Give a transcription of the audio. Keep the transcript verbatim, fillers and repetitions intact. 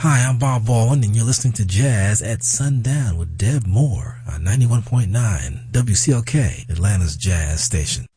Hi, I'm Bob Baldwin, and you're listening to Jazz at Sundown with Deb Moore on ninety-one point nine W C L K, Atlanta's Jazz Station.